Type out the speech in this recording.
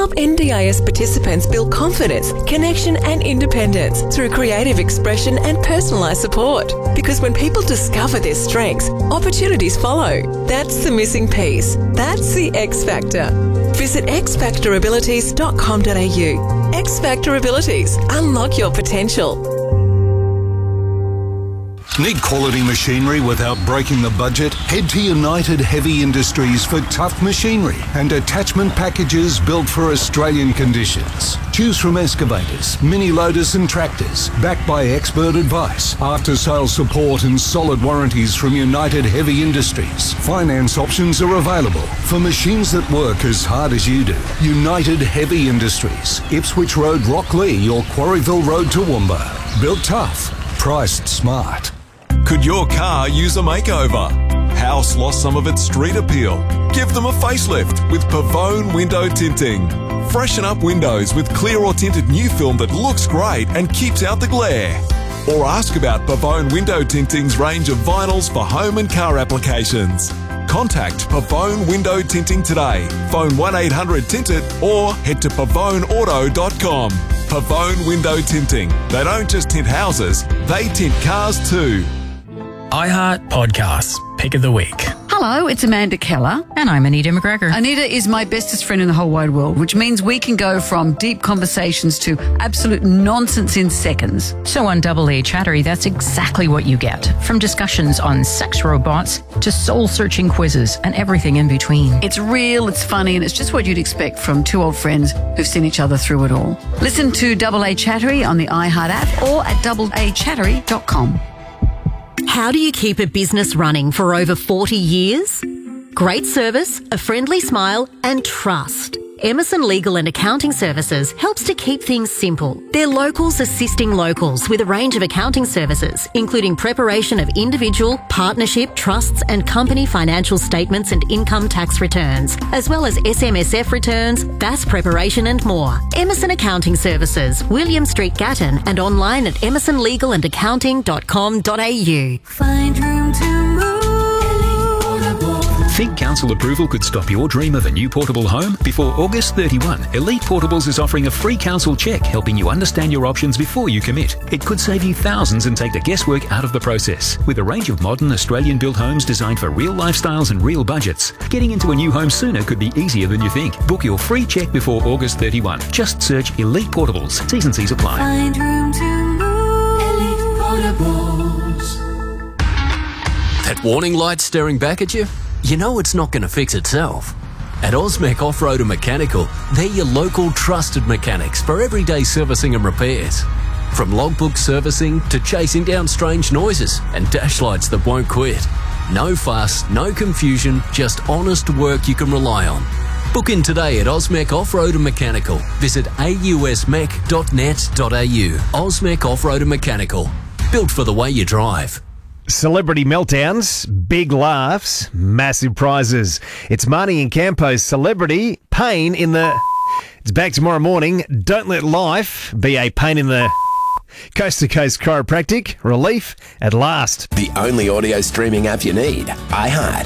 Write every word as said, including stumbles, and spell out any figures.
help N D I S participants build confidence, connection and independence through creative expression and personalised support. Because when people discover their strengths, opportunities follow. That's the missing piece. That's the X Factor. Visit x factor abilities dot com dot a u. X Factor Abilities. Unlock your potential. Need quality machinery without breaking the budget? Head to United Heavy Industries for tough machinery and attachment packages built for Australian conditions. Choose from excavators, mini loaders and tractors, backed by expert advice, after-sales support and solid warranties from United Heavy Industries. Finance options are available for machines that work as hard as you do. United Heavy Industries, Ipswich Road, Rocklea or Quarryville Road, Toowoomba. Built tough, priced smart. Could your car use a makeover? House lost some of its street appeal? Give them a facelift with Pavone Window Tinting. Freshen up windows with clear or tinted new film that looks great and keeps out the glare. Or ask about Pavone Window Tinting's range of vinyls for home and car applications. Contact Pavone Window Tinting today. Phone one eight hundred tint it or head to pavone auto dot com. Pavone Window Tinting. They don't just tint houses, they tint cars too. iHeart Podcasts, Pick of the Week. Hello, it's Amanda Keller. And I'm Anita McGregor. Anita is my bestest friend in the whole wide world, which means we can go from deep conversations to absolute nonsense in seconds. So on Double A Chattery, that's exactly what you get. From discussions on sex robots to soul-searching quizzes and everything in between. It's real, it's funny, and it's just what you'd expect from two old friends who've seen each other through it all. Listen to Double A Chattery on the iHeart app or at double a chattery dot com. How do you keep a business running for over forty years? Great service, a friendly smile, and trust. Emerson Legal and Accounting Services helps to keep things simple. They're locals assisting locals with a range of accounting services, including preparation of individual, partnership, trusts and company financial statements and income tax returns, as well as S M S F returns, B A S preparation and more. Emerson Accounting Services, William Street, Gatton, and online at emerson legal and accounting dot com dot a u. Find room to move. Think council approval could stop your dream of a new portable home? Before August thirty-first, Elite Portables is offering a free council check helping you understand your options before you commit. It could save you thousands and take the guesswork out of the process. With a range of modern Australian-built homes designed for real lifestyles and real budgets, getting into a new home sooner could be easier than you think. Book your free check before August thirty-first. Just search Elite Portables. T's and C's apply. Find room to move. Elite Portables. That warning light staring back at you? You know it's not going to fix itself. At Osmec Off-Road and Mechanical, they're your local trusted mechanics for everyday servicing and repairs. From logbook servicing to chasing down strange noises and dash lights that won't quit. No fuss, no confusion, just honest work you can rely on. Book in today at Osmec Off-Road and Mechanical. Visit a u s mech dot net dot a u. Osmec Off-Road and Mechanical. Built for the way you drive. Celebrity meltdowns, big laughs, massive prizes. It's Marnie and Campo's Celebrity Pain in the... It's back tomorrow morning. Don't let life be a pain in the... Coast to Coast Chiropractic, relief at last. The only audio streaming app you need, iHeart.